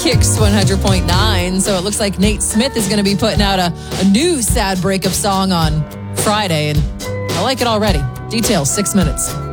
Kicks 100.9. So it looks like Nate Smith is going to be putting out a new sad breakup song on Friday. And I like it already. Details, 6 minutes.